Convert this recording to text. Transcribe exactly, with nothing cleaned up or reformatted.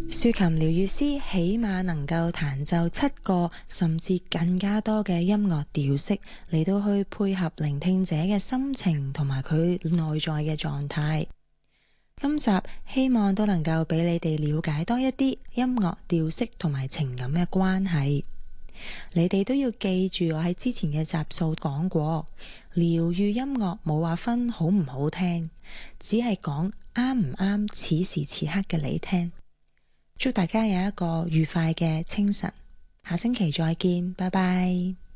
豎琴療癒師起碼能夠彈奏七個甚至更加多嘅音樂調式嚟到去配合聆聽者嘅心情同埋佢內在嘅狀態。今集希望都能夠俾你哋了解多一啲音樂調式同埋情感嘅關係。你哋都要記住，我喺之前嘅集數講過，療癒音樂冇話分好唔好聽，只係講啱唔啱此時此刻嘅你聽。祝大家有一個愉快嘅清晨，下星期再見，拜拜。